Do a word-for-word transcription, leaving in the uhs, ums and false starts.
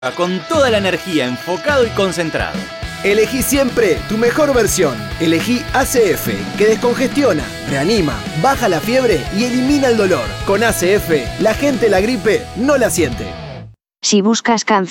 Con toda la energía, enfocado y concentrado. Elegí siempre tu mejor versión. Elegí A C F, que descongestiona, reanima, baja la fiebre y elimina el dolor. Con A C F, la gente la gripe no la siente. Si buscas canciones